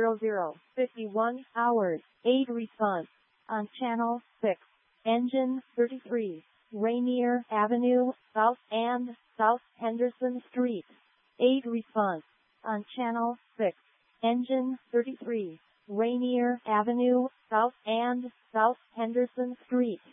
51 hours. 8 response. On channel 6. Engine 33. Rainier Avenue, South and South Henderson Street. 8 response. On channel 6. Engine 33. Rainier Avenue, South and South Henderson Street.